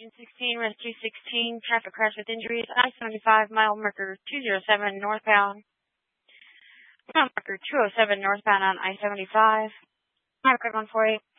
June 16, Rescue 16, traffic crash with injuries, I-75, mile marker 207 northbound, mile marker 207 northbound on I-75. Have a good one for you.